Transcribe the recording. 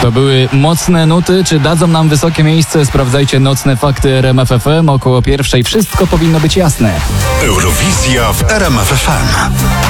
To były mocne nuty. Czy dadzą nam wysokie miejsce? Sprawdzajcie nocne fakty RMF FM. Około 1:00 wszystko powinno być jasne. Eurowizja w RMF FM.